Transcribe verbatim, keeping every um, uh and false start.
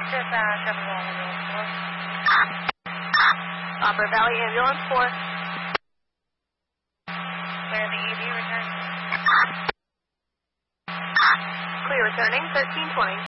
Dispatch, Upper Valley Ambulance four. Upper Valley Ambulance four. Clear the E V, return. Clear returning, thirteen twenty.